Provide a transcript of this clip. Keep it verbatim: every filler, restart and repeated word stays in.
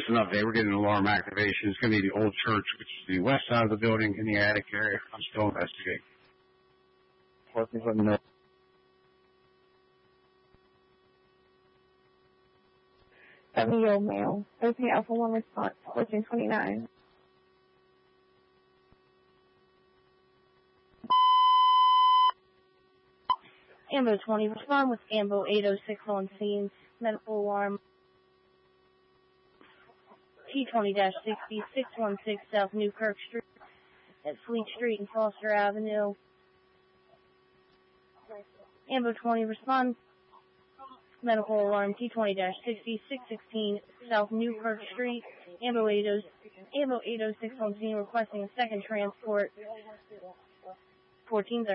Just an update. We're getting an alarm activation. It's going to be the old church, which is the west side of the building in the attic area. I'm still investigating. Please let me know. seven-year-old male. Thursday Alpha one response, fourteen twenty-nine. Ambo twenty, respond with Ambo eight oh six on scene. Medical alarm. T twenty sixty, six one six South Newkirk Street at Fleet Street and Foster Avenue. Ambo twenty, respond. Medical alarm T twenty sixty, six sixteen South Newkirk Street. Ambo eight oh six on scene requesting a second transport. fourteen thirty.